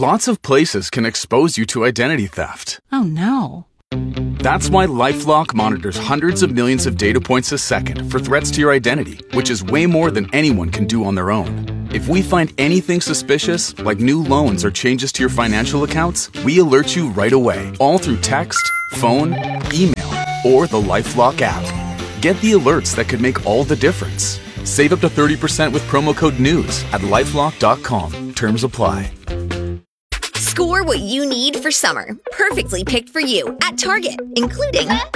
lots of places can expose you to identity theft. Oh, no. That's why LifeLock monitors hundreds of millions of data points a second for threats to your identity, which is way more than anyone can do on their own. If we find anything suspicious, like new loans or changes to your financial accounts, we alert you right away, all through text, phone, email, or the LifeLock app. Get the alerts that could make all the difference. Save up to 30% with promo code NEWS at LifeLock.com. Terms apply. Score what you need for summer. Perfectly picked for you at Target, including Up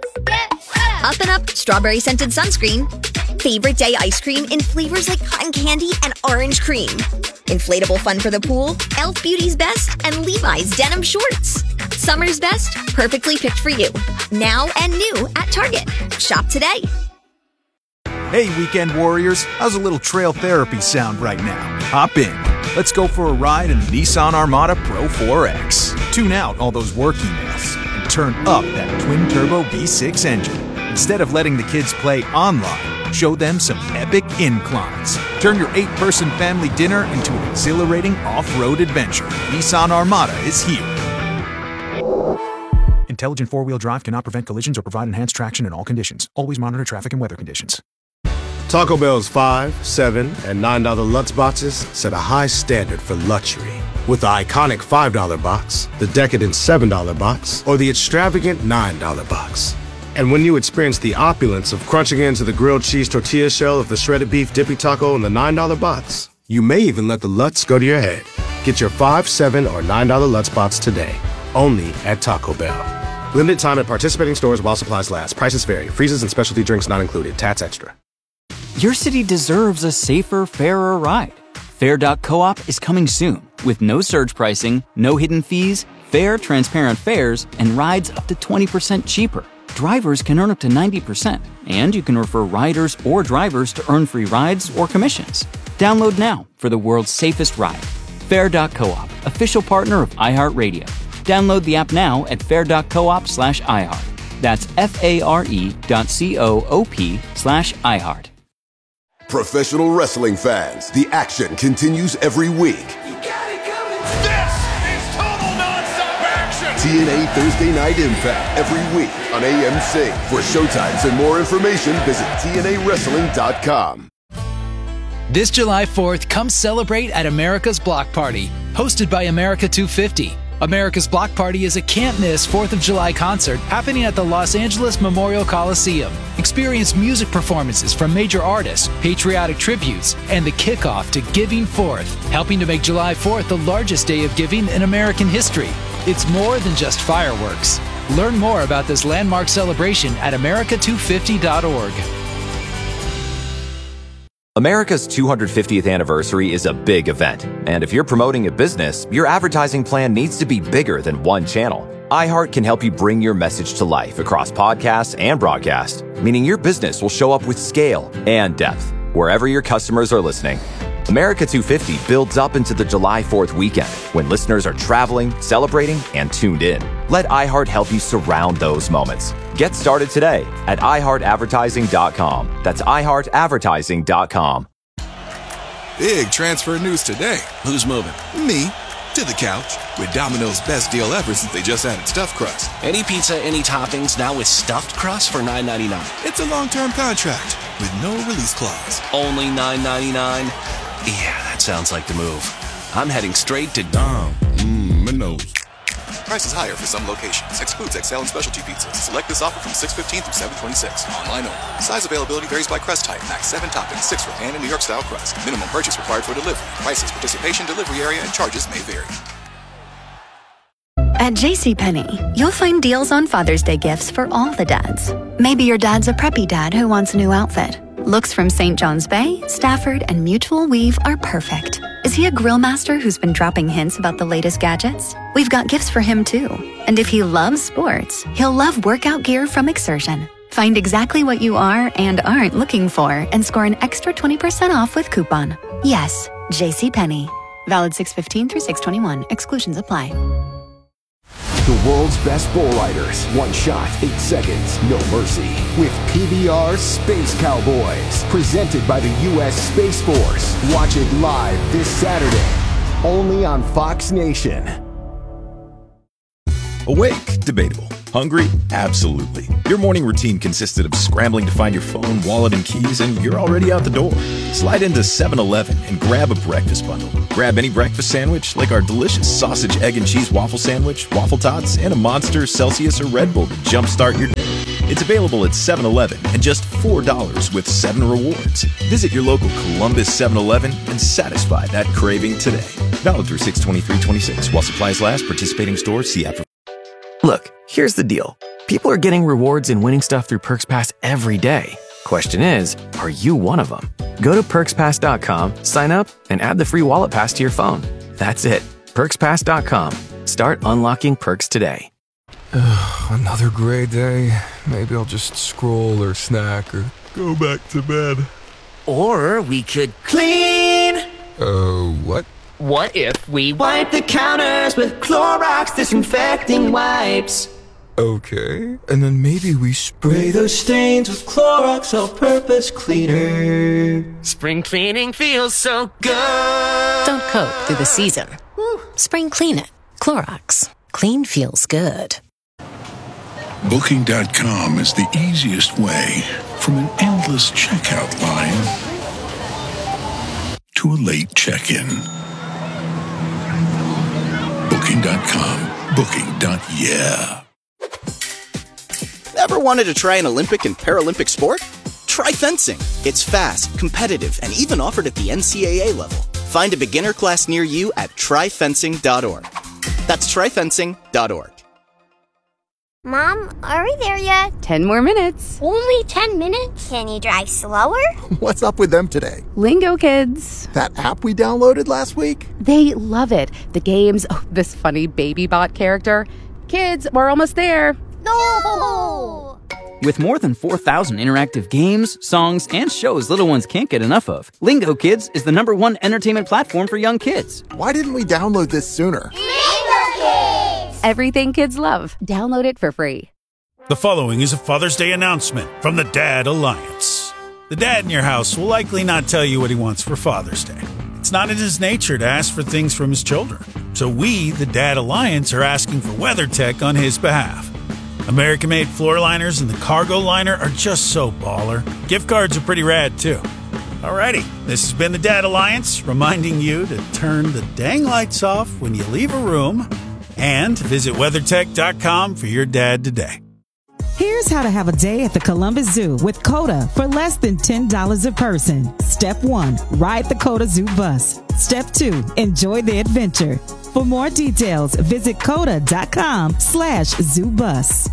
and Up strawberry scented sunscreen, favorite day ice cream in flavors like cotton candy and orange cream, inflatable fun for the pool, Elf Beauty's Best, and Levi's denim shorts. Summer's best, perfectly picked for you. Now and new at Target. Shop today. Hey, weekend warriors, how's a little trail therapy sound right now? Hop in. Let's go for a ride in the Nissan Armada Pro 4X. Tune out all those work emails and turn up that twin-turbo V6 engine. Instead of letting the kids play online, show them some epic inclines. Turn your 8-person family dinner into an exhilarating off-road adventure. Nissan Armada is here. Intelligent four-wheel drive cannot prevent collisions or provide enhanced traction in all conditions. Always monitor traffic and weather conditions. Taco Bell's $5, $7, and $9 Lutz boxes set a high standard for luxury. With the iconic $5 box, the decadent $7 box, or the extravagant $9 box. And when you experience the opulence of crunching into the grilled cheese tortilla shell of the shredded beef dippy taco in the $9 box, you may even let the Lutz go to your head. Get your $5, $7, or $9 Lutz box today, only at Taco Bell. Limited time at participating stores while supplies last. Prices vary. Freezes and specialty drinks not included. Tats extra. Your city deserves a safer, fairer ride. Fair.coop is coming soon with no surge pricing, no hidden fees, fair, transparent fares, and rides up to 20% cheaper. Drivers can earn up to 90%, and you can refer riders or drivers to earn free rides or commissions. Download now for the world's safest ride. Fair.coop, official partner of iHeartRadio. Download the app now at fair.coop/iHeart. That's FARE.coop/iHeart. Professional wrestling fans, the action continues every week. You got it coming. This is total nonstop action. TNA Thursday Night Impact every week on AMC. For showtimes and more information, visit TNAWrestling.com. This July 4th, come celebrate at America's Block Party, hosted by America 250. America's Block Party is a can't-miss 4th of July concert happening at the Los Angeles Memorial Coliseum. Experience music performances from major artists, patriotic tributes, and the kickoff to Giving Forth, helping to make July 4th the largest day of giving in American history. It's more than just fireworks. Learn more about this landmark celebration at america250.org. America's 250th anniversary is a big event, and if you're promoting a business, your advertising plan needs to be bigger than one channel. iHeart can help you bring your message to life across podcasts and broadcast, meaning your business will show up with scale and depth wherever your customers are listening. America 250 builds up into the July 4th weekend when listeners are traveling, celebrating, and tuned in. Let iHeart help you surround those moments. Get started today at iHeartAdvertising.com. That's iHeartAdvertising.com. Big transfer news today. Who's moving? Me. To the couch. With Domino's best deal ever since they just added stuffed crust. Any pizza, any toppings, now with stuffed crust for $9.99. It's a long-term contract with no release clause. Only $9.99? Yeah, that sounds like the move. I'm heading straight to Domino's. Price is higher for some locations. Excludes XL and specialty pizzas. Select this offer from 6/15 through 7/26. Online only. Size availability varies by crust type. Max 7 toppings, 6 for pan and New York style crust. Minimum purchase required for delivery. Prices, participation, delivery area, and charges may vary. At JCPenney, you'll find deals on Father's Day gifts for all the dads. Maybe your dad's a preppy dad who wants a new outfit. Looks from St. John's Bay, Stafford, and Mutual Weave are perfect. Is he a grill master who's been dropping hints about the latest gadgets? We've got gifts for him too. And if he loves sports, he'll love workout gear from Exertion. Find exactly what you are and aren't looking for and score an extra 20% off with coupon. Yes, JCPenney. Valid 6/15 through 6/21. Exclusions apply. The world's best bull riders. One shot, 8 seconds, no mercy. With PBR Space Cowboys. Presented by the U.S. Space Force. Watch it live this Saturday. only on Fox Nation. Awake? Debatable. Hungry? Absolutely. Your morning routine consisted of scrambling to find your phone, wallet, and keys, and you're already out the door. Slide into 7-Eleven and grab a breakfast bundle. Grab any breakfast sandwich, like our delicious sausage, egg, and cheese waffle sandwich, waffle tots, and a Monster, Celsius, or Red Bull to jumpstart your day. It's available at 7-Eleven and just $4 with 7 rewards. Visit your local Columbus 7-Eleven and satisfy that craving today. Valid through 6/23/26 while supplies last. Participating stores. See app. Look, here's the deal. People are getting rewards and winning stuff through Perks Pass every day. Question is, are you one of them? Go to perkspass.com, sign up, and add the free wallet pass to your phone. That's it. Perkspass.com. Start unlocking perks today. Another gray day. Maybe I'll just scroll or snack or go back to bed. Or we could clean. What? What if we wipe the counters with Clorox disinfecting wipes? Okay. And then maybe we spray those stains with Clorox all-purpose cleaner. Spring cleaning feels so good. Don't coat through the season. Spring clean it. Clorox. Clean feels good. Booking.com is the easiest way from an endless checkout line to a late check-in. Booking.com. Booking.yeah. Ever wanted to try an Olympic and Paralympic sport? Try fencing. It's fast, competitive, and even offered at the NCAA level. Find a beginner class near you at tryfencing.org. That's tryfencing.org. Mom, are we there yet? 10 more minutes. Only 10 minutes? Can you drive slower? What's up with them today? Lingo Kids. That app we downloaded last week? They love it. The games, this funny baby bot character. Kids, we're almost there. No! With more than 4,000 interactive games, songs, and shows little ones can't get enough of, Lingo Kids is the #1 entertainment platform for young kids. Why didn't we download this sooner? Lingo Kids! Everything kids love. Download it for free. The following is a Father's Day announcement from the Dad Alliance. The dad in your house will likely not tell you what he wants for Father's Day. It's not in his nature to ask for things from his children. So we, the Dad Alliance, are asking for WeatherTech on his behalf. American-made floor liners and the cargo liner are just so baller. Gift cards are pretty rad, too. Alrighty, this has been the Dad Alliance, reminding you to turn the dang lights off when you leave a room and visit WeatherTech.com for your dad today. Here's how to have a day at the Columbus Zoo with COTA for less than $10 a person. Step 1, ride the COTA Zoo bus. Step 2, enjoy the adventure. For more details, visit COTA.com/ZooBus.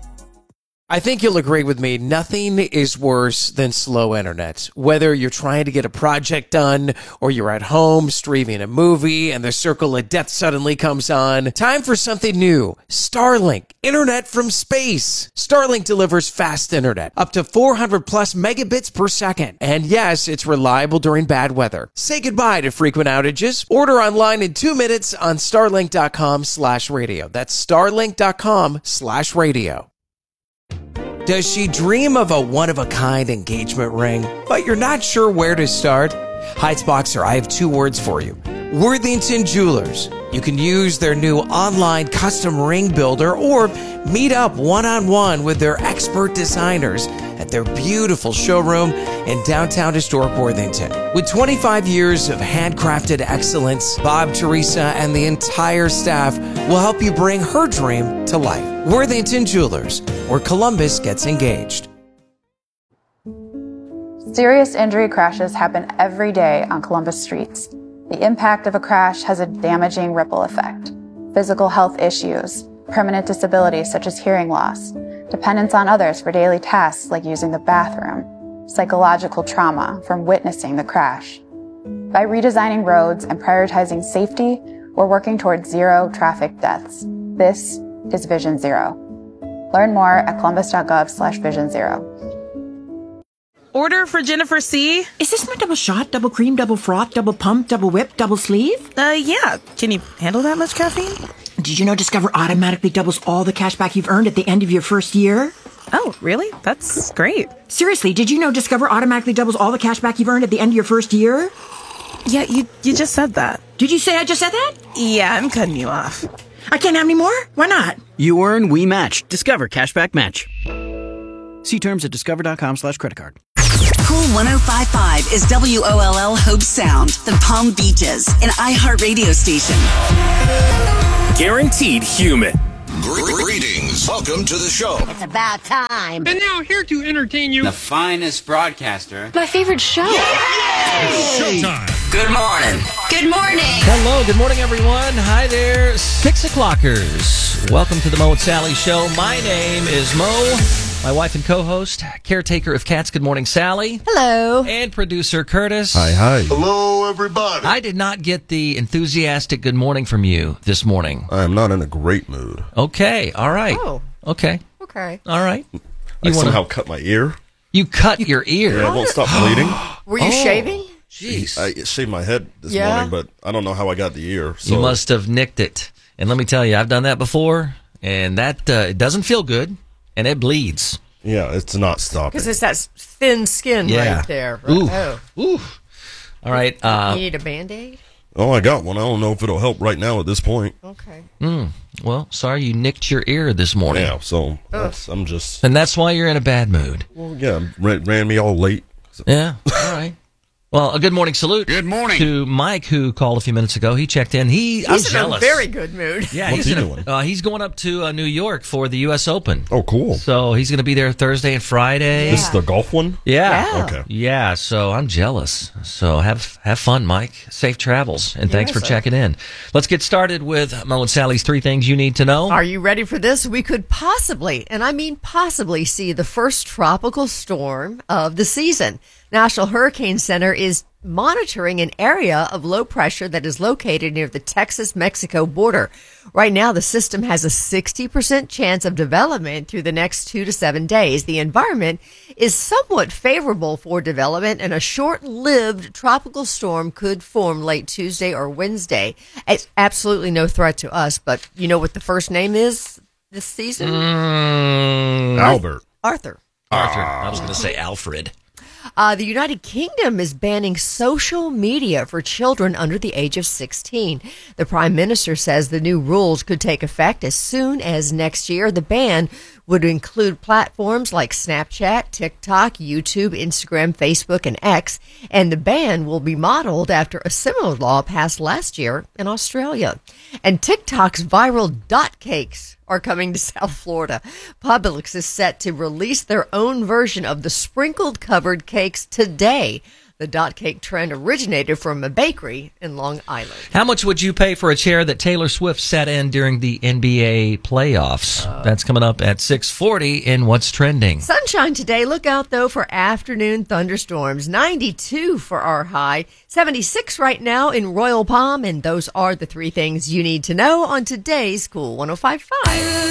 I think you'll agree with me, nothing is worse than slow internet. Whether you're trying to get a project done or you're at home streaming a movie and the circle of death suddenly comes on, time for something new. Starlink, internet from space. Starlink delivers fast internet, up to 400 plus megabits per second. And yes, it's reliable during bad weather. Say goodbye to frequent outages. Order online in 2 minutes on starlink.com/radio. That's starlink.com/radio. Does she dream of a one-of-a-kind engagement ring, but you're not sure where to start? Heights Boxer, I have 2 words for you. Worthington Jewelers. You can use their new online custom ring builder or meet up one-on-one with their expert designers at their beautiful showroom in downtown historic Worthington. With 25 years of handcrafted excellence, Bob, Teresa, and the entire staff will help you bring her dream to life. Worthington Jewelers, where Columbus gets engaged. Serious injury crashes happen every day on Columbus streets. The impact of a crash has a damaging ripple effect. Physical health issues, permanent disabilities such as hearing loss, dependence on others for daily tasks like using the bathroom, psychological trauma from witnessing the crash. By redesigning roads and prioritizing safety, we're working towards 0 traffic deaths. This is Vision Zero. Learn more at columbus.gov/vision0. Order for Jennifer C. Is this my double shot, double cream, double froth, double pump, double whip, double sleeve? Yeah. Can you handle that much caffeine? Did you know Discover automatically doubles all the cash back you've earned at the end of your first year? Oh, really? That's great. Seriously, did you know Discover automatically doubles all the cash back you've earned at the end of your first year? Yeah, you just said that. Did you say I just said that? Yeah, I'm cutting you off. I can't have any more? Why not? You earn, we match. Discover Cashback Match. See terms at discover.com/creditcard. Cool 105.5 is WOLL Hope Sound, the Palm Beaches, an iHeartRadio station. Guaranteed human. Greetings. Welcome to the show. It's about time. And now here to entertain you, the finest broadcaster. My favorite show. It's showtime. Good morning. Good morning. Hello. Good morning, everyone. Hi there, 6 o'clockers. Welcome to the Mo and Sally Show. My name is Mo. My wife and co-host, caretaker of cats. Good morning, Sally. Hello. And producer Curtis. Hi. Hello, everybody. I did not get the enthusiastic good morning from you this morning. I am not in a great mood. Okay. All right. Oh. Okay. All right. I somehow cut my ear. You cut your ear? Yeah, it won't stop bleeding. Were you shaving? Jeez. I shaved my head this morning, but I don't know how I got the ear. So. You must have nicked it. And let me tell you, I've done that before, and that it doesn't feel good, and it bleeds. Yeah, it's not stopping. Because it's that thin skin right there. Right? Ooh. All right. You need a Band-Aid? Oh, I got one. I don't know if it'll help right now at this point. Okay. Well, sorry you nicked your ear this morning. Yeah, so I'm just... And that's why you're in a bad mood. Well, yeah, ran me all late. Yeah, all right. Well, a good morning salute. Good morning to Mike, who called a few minutes ago. He checked in. I'm jealous. In a very good mood. Yeah, What's he doing? He's going up to New York for the U.S. Open. Oh, cool. So he's going to be there Thursday and Friday. Yeah. This is the golf one? Yeah. Okay. Yeah, so I'm jealous. So have fun, Mike. Safe travels, and thanks for checking in. Let's get started with Mo and Sally's 3 things you need to know. Are you ready for this? We could possibly, and I mean possibly, see the first tropical storm of the season. National Hurricane Center is monitoring an area of low pressure that is located near the Texas-Mexico border. Right now, the system has a 60% chance of development through the next 2 to 7 days. The environment is somewhat favorable for development, and a short-lived tropical storm could form late Tuesday or Wednesday. It's absolutely no threat to us, but you know what the first name is this season? Albert. Arthur. I was going to say Alfred. The United Kingdom is banning social media for children under the age of 16. The Prime Minister says the new rules could take effect as soon as next year. The ban would include platforms like Snapchat, TikTok, YouTube, Instagram, Facebook, and X. And the ban will be modeled after a similar law passed last year in Australia. And TikTok's viral dot cakes are coming to South Florida. Publix is set to release their own version of the sprinkled covered cakes today. The dot cake trend originated from a bakery in Long Island. How much would you pay for a chair that Taylor Swift sat in during the NBA playoffs? That's coming up at 6:40 in What's Trending. Sunshine today. Look out, though, for afternoon thunderstorms. 92 for our high. 76 right now in Royal Palm. And those are the 3 things you need to know on today's Cool 105.5.